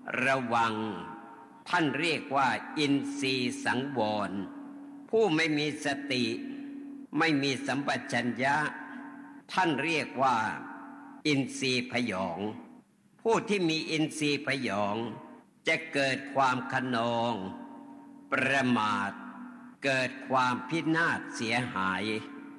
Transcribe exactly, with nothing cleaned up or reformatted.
ระวังท่านเรียกว่าอินทรีย์สังวรผู้ไม่มีสติไม่มีสัมปชัญญะท่านเรียกว่าอินทรีย์พยองผู้ที่มีอินทรีย์พยองจะเกิดความคะนองประมาทเกิดความพินาศเสียหาย